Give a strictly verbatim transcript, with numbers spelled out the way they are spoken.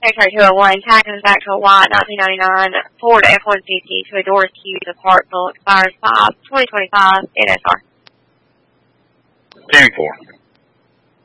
Secretary two oh one, tag comes back to a white nineteen ninety-nine Ford F one fifty to a Doris Hughes of Hartsville, expires five twenty twenty-five, N S R. ten four.